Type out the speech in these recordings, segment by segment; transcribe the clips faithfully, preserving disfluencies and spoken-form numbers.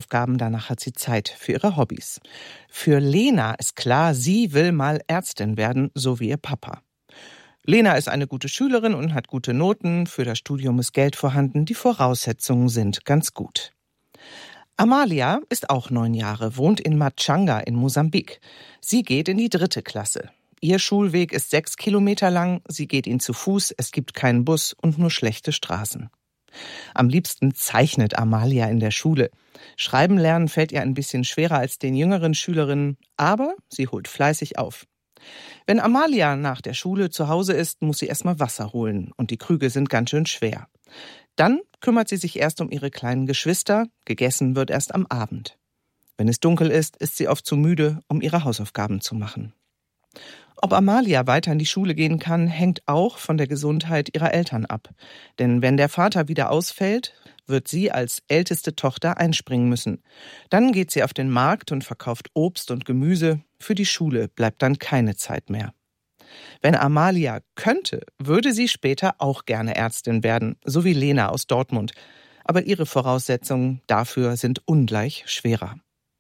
Hausaufgaben, danach hat sie Zeit für ihre Hobbys. Für Lena ist klar, sie will mal Ärztin werden, so wie ihr Papa. Lena ist eine gute Schülerin und hat gute Noten, für das Studium ist Geld vorhanden, die Voraussetzungen sind ganz gut. Amalia ist auch neun Jahre, wohnt in Machanga in Mosambik. Sie geht in die dritte Klasse. Ihr Schulweg ist sechs Kilometer lang, sie geht ihn zu Fuß, es gibt keinen Bus und nur schlechte Straßen. Am liebsten zeichnet Amalia in der Schule. Schreiben lernen fällt ihr ein bisschen schwerer als den jüngeren Schülerinnen, aber sie holt fleißig auf. Wenn Amalia nach der Schule zu Hause ist, muss sie erstmal Wasser holen und die Krüge sind ganz schön schwer. Dann kümmert sie sich erst um ihre kleinen Geschwister, gegessen wird erst am Abend. Wenn es dunkel ist, ist sie oft zu müde, um ihre Hausaufgaben zu machen. Ob Amalia weiter in die Schule gehen kann, hängt auch von der Gesundheit ihrer Eltern ab. Denn wenn der Vater wieder ausfällt, wird sie als älteste Tochter einspringen müssen. Dann geht sie auf den Markt und verkauft Obst und Gemüse. Für die Schule bleibt dann keine Zeit mehr. Wenn Amalia könnte, würde sie später auch gerne Ärztin werden, so wie Lena aus Dortmund. Aber ihre Voraussetzungen dafür sind ungleich schwerer.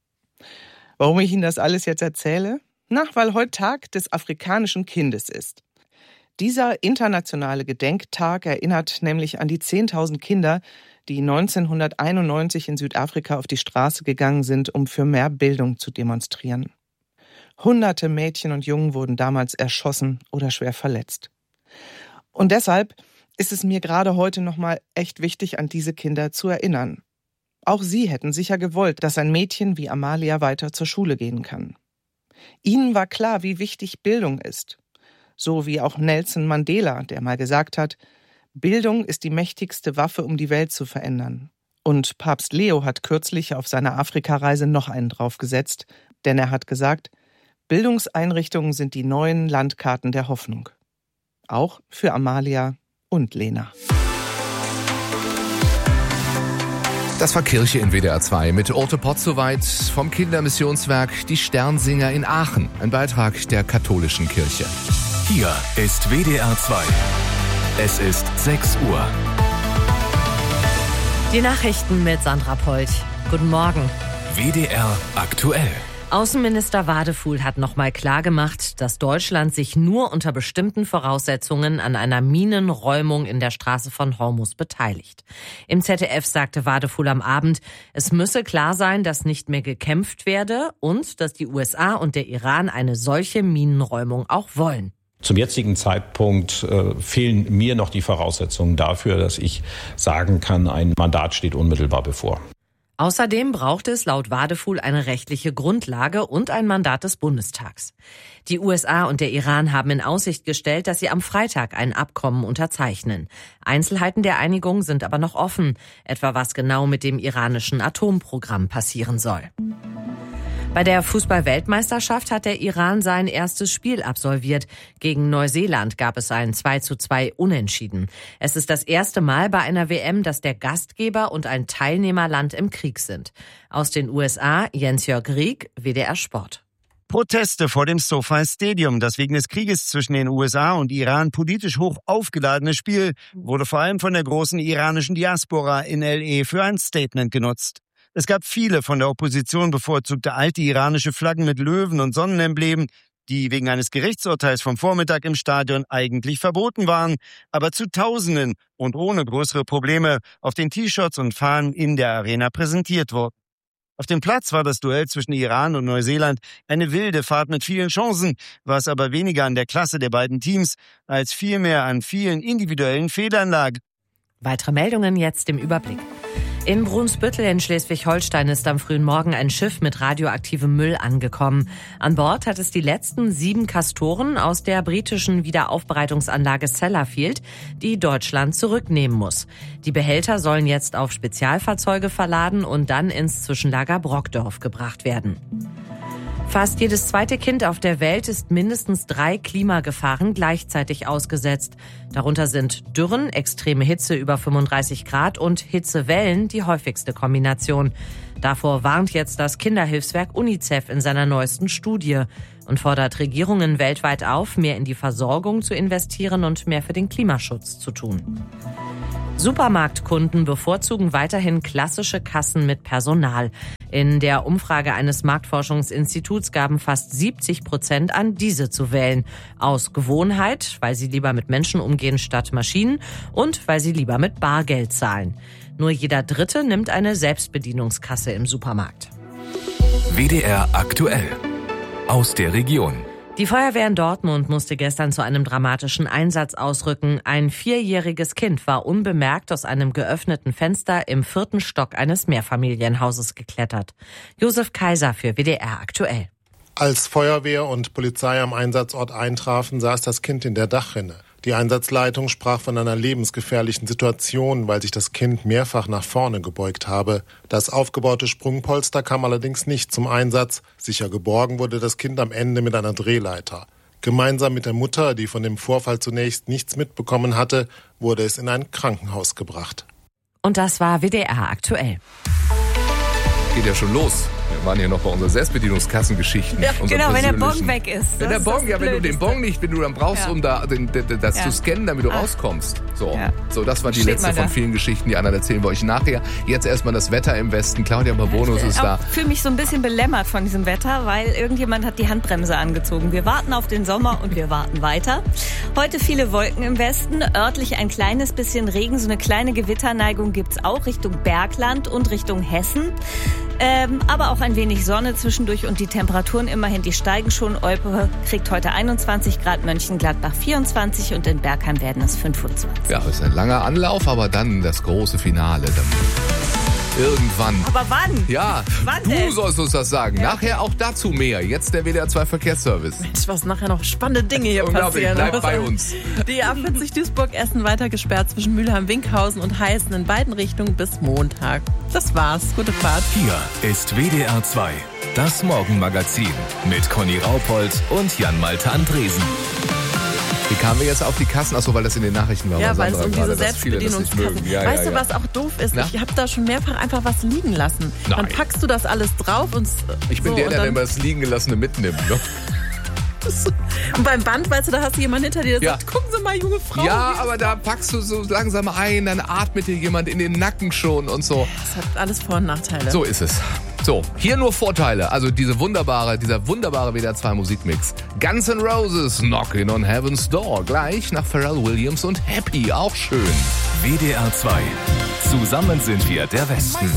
Warum ich Ihnen das alles jetzt erzähle? Na, weil heute Tag des afrikanischen Kindes ist. Dieser internationale Gedenktag erinnert nämlich an die zehntausend Kinder, die neunzehnhunderteinundneunzig in Südafrika auf die Straße gegangen sind, um für mehr Bildung zu demonstrieren. Hunderte Mädchen und Jungen wurden damals erschossen oder schwer verletzt. Und deshalb ist es mir gerade heute nochmal echt wichtig, an diese Kinder zu erinnern. Auch sie hätten sicher gewollt, dass ein Mädchen wie Amalia weiter zur Schule gehen kann. Ihnen war klar, wie wichtig Bildung ist. So wie auch Nelson Mandela, der mal gesagt hat, Bildung ist die mächtigste Waffe, um die Welt zu verändern. Und Papst Leo hat kürzlich auf seiner Afrikareise noch einen draufgesetzt, denn er hat gesagt, Bildungseinrichtungen sind die neuen Landkarten der Hoffnung. Auch für Amalia und Lena. Das war Kirche in W D R zwei mit Orte Potzowait vom Kindermissionswerk Die Sternsinger in Aachen. Ein Beitrag der katholischen Kirche. Hier ist W D R zwei. Es ist sechs Uhr. Die Nachrichten mit Sandra Polt. Guten Morgen. W D R aktuell. Außenminister Wadefuhl hat nochmal klargemacht, dass Deutschland sich nur unter bestimmten Voraussetzungen an einer Minenräumung in der Straße von Hormuz beteiligt. Im Z D F sagte Wadefuhl am Abend, es müsse klar sein, dass nicht mehr gekämpft werde und dass die U S A und der Iran eine solche Minenräumung auch wollen. Zum jetzigen Zeitpunkt äh, fehlen mir noch die Voraussetzungen dafür, dass ich sagen kann, ein Mandat steht unmittelbar bevor. Außerdem braucht es laut Wadefuhl eine rechtliche Grundlage und ein Mandat des Bundestags. Die U S A und der Iran haben in Aussicht gestellt, dass sie am Freitag ein Abkommen unterzeichnen. Einzelheiten der Einigung sind aber noch offen, etwa was genau mit dem iranischen Atomprogramm passieren soll. Bei der Fußball-Weltmeisterschaft hat der Iran sein erstes Spiel absolviert. Gegen Neuseeland gab es ein zwei zu zwei Unentschieden. Es ist das erste Mal bei einer W M, dass der Gastgeber und ein Teilnehmerland im Krieg sind. Aus den U S A, Jens-Jörg Rieck, W D R Sport. Proteste vor dem SoFi Stadium. Das wegen des Krieges zwischen den U S A und Iran politisch hoch aufgeladene Spiel wurde vor allem von der großen iranischen Diaspora in L A für ein Statement genutzt. Es gab viele von der Opposition bevorzugte alte iranische Flaggen mit Löwen und Sonnenemblemen, die wegen eines Gerichtsurteils vom Vormittag im Stadion eigentlich verboten waren, aber zu Tausenden und ohne größere Probleme auf den T-Shirts und Fahnen in der Arena präsentiert wurden. Auf dem Platz war das Duell zwischen Iran und Neuseeland eine wilde Fahrt mit vielen Chancen, was aber weniger an der Klasse der beiden Teams als vielmehr an vielen individuellen Fehlern lag. Weitere Meldungen jetzt im Überblick. In Brunsbüttel in Schleswig-Holstein ist am frühen Morgen ein Schiff mit radioaktivem Müll angekommen. An Bord hat es die letzten sieben Castoren aus der britischen Wiederaufbereitungsanlage Sellafield, die Deutschland zurücknehmen muss. Die Behälter sollen jetzt auf Spezialfahrzeuge verladen und dann ins Zwischenlager Brockdorf gebracht werden. Fast jedes zweite Kind auf der Welt ist mindestens drei Klimagefahren gleichzeitig ausgesetzt. Darunter sind Dürren, extreme Hitze über fünfunddreißig Grad und Hitzewellen die häufigste Kombination. Davor warnt jetzt das Kinderhilfswerk UNICEF in seiner neuesten Studie und fordert Regierungen weltweit auf, mehr in die Versorgung zu investieren und mehr für den Klimaschutz zu tun. Supermarktkunden bevorzugen weiterhin klassische Kassen mit Personal. In der Umfrage eines Marktforschungsinstituts gaben fast siebzig Prozent an, diese zu wählen. Aus Gewohnheit, weil sie lieber mit Menschen umgehen statt Maschinen und weil sie lieber mit Bargeld zahlen. Nur jeder Dritte nimmt eine Selbstbedienungskasse im Supermarkt. W D R aktuell. Aus der Region. Die Feuerwehr in Dortmund musste gestern zu einem dramatischen Einsatz ausrücken. Ein vierjähriges Kind war unbemerkt aus einem geöffneten Fenster im vierten Stock eines Mehrfamilienhauses geklettert. Josef Kaiser für W D R aktuell. Als Feuerwehr und Polizei am Einsatzort eintrafen, saß das Kind in der Dachrinne. Die Einsatzleitung sprach von einer lebensgefährlichen Situation, weil sich das Kind mehrfach nach vorne gebeugt habe. Das aufgebaute Sprungpolster kam allerdings nicht zum Einsatz. Sicher geborgen wurde das Kind am Ende mit einer Drehleiter. Gemeinsam mit der Mutter, die von dem Vorfall zunächst nichts mitbekommen hatte, wurde es in ein Krankenhaus gebracht. Und das war W D R aktuell. Geht ja schon los. Wir waren hier noch bei unseren Selbstbedienungskassengeschichten. Ja, genau, wenn der Bon weg ist. Wenn der Bon, ja, wenn du den Bon nicht, wenn du dann brauchst, ja. um da den, das ja. zu scannen, damit du ah. rauskommst. So, ja. so, das war die Steht letzte von vielen Geschichten, die anderen erzählen wir euch nachher. Jetzt erstmal das Wetter im Westen. Claudia Bonus ist da. Ich fühle mich so ein bisschen belämmert von diesem Wetter, weil irgendjemand hat die Handbremse angezogen. Wir warten auf den Sommer und wir warten weiter. Heute viele Wolken im Westen, örtlich ein kleines bisschen Regen, so eine kleine Gewitterneigung gibt's auch Richtung Bergland und Richtung Hessen. Ähm, aber auch ein wenig Sonne zwischendurch und die Temperaturen immerhin, die steigen schon. Olpe kriegt heute einundzwanzig Grad, Mönchengladbach vierundzwanzig und in Bergheim werden es fünfundzwanzig. Ja, das ist ein langer Anlauf, aber dann das große Finale. Dann irgendwann. Aber wann? Ja, wann du denn? sollst uns das sagen. Ja. Nachher auch dazu mehr. Jetzt der W D R zwei Verkehrsservice. Mensch, was nachher noch spannende Dinge hier Unglaublich, passieren. bleib bei uns. Die A vierzig Duisburg-Essen weiter gesperrt zwischen Mülheim-Winkhausen und Heißen in beiden Richtungen bis Montag. Das war's. Gute Fahrt. Hier ist W D R zwei, das Morgenmagazin mit Conny Raupold und Jan-Malte Andresen. Wie kamen wir jetzt auf die Kassen? Achso, weil das in den Nachrichten war. Ja, weil es um diese gerade, Selbstbedienungskassen. Ja, weißt ja, du, ja. was auch doof ist? Na? Ich habe da schon mehrfach einfach was liegen lassen. Nein. Dann packst du das alles drauf und Ich bin so, der, und der dann, immer das liegen gelassene mitnimmt. Ne? Und beim Band, weißt du, da hast du jemanden hinter dir, der Ja. sagt, gucken Sie mal, junge Frau. Ja, aber da packst du so langsam ein, dann atmet dir jemand in den Nacken schon und so. Das hat alles Vor- und Nachteile. So ist es. So, hier nur Vorteile. Also diese wunderbare, dieser wunderbare W D R zwei Musikmix. Guns N' Roses, Knockin' on Heaven's Door. Gleich nach Pharrell Williams und Happy, auch schön. W D R zwei. Zusammen sind wir der Westen.